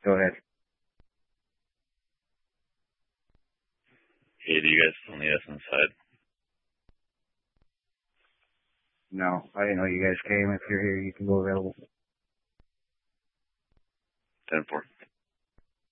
Go ahead. Hey, do you guys still need us inside? No, I didn't know you guys came. If you're here, you can go available. 10-4.